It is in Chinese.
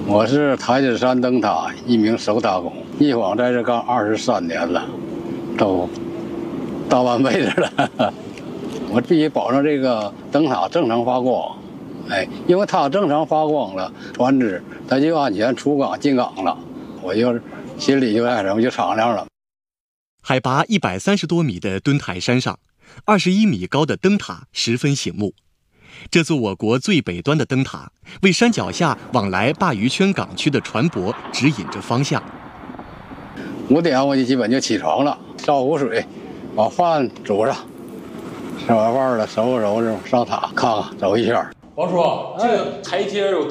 我是台子山灯塔一名手塔工，一晃在这干23年了，都大半辈子了。我必须保证这个灯塔正常发光，因为它正常发光了，船只它就安全出港进港了，我就心里就爱什么就敞亮了。 海拔130多米的墩台山上，21米高的灯塔十分醒目。这座我国最北端的灯塔，为山脚下往来鲅鱼圈港区的船舶指引着方向。 5点我就基本就起床了，烧壶水，把饭煮上，吃完饭了收拾收拾上塔看看走一圈。 王叔，这个台阶有